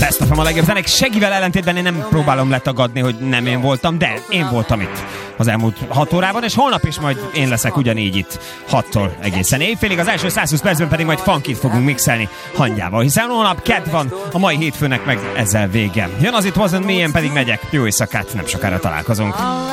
Best of a legjobb zenék. Segivel ellentétben én nem próbálom letagadni, hogy nem én voltam, de én voltam itt az elmúlt 6 órában, és holnap is majd én leszek ugyanígy itt 6-tól egészen éjfélig. Az első 120 percben pedig majd funkit fogunk mixelni hangyával, hiszen holnap kedd van, a mai hétfőnek meg ezzel vége. Jön az It Wasn't Me, én pedig megyek. Jó éjszakát, nem sokára találkozunk.